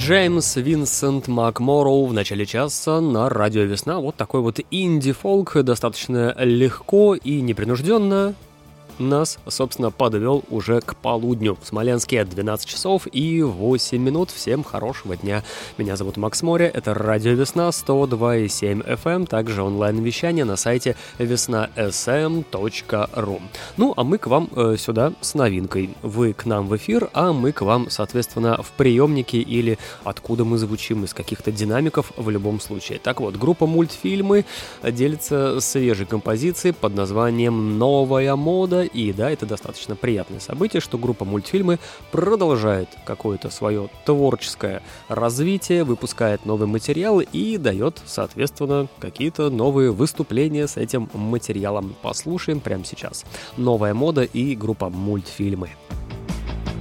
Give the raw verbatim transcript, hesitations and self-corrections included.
Джеймс Винсент Макморроу в начале часа на радио «Весна». Вот такой вот инди-фолк, достаточно легко и непринужденно нас, собственно, подвел уже к полудню. В Смоленске двенадцать часов и восемь минут. Всем хорошего дня. Меня зовут Макс Море. Это радио «Весна» сто два и семь эф эм. Также онлайн-вещание на сайте весна эс эм точка ру. Ну, а мы к вам э, сюда с новинкой. Вы к нам в эфир, а мы к вам, соответственно, в приемнике или откуда мы звучим, из каких-то динамиков в любом случае. Так вот, группа «Мультфильмы» делится свежей композицией под названием «Новая мода». И да, это достаточно приятное событие, что группа «Мультфильмы» продолжает какое-то свое творческое развитие, выпускает новый материал и дает, соответственно, какие-то новые выступления с этим материалом. Послушаем прямо сейчас. «Новая мода» и группа «Мультфильмы».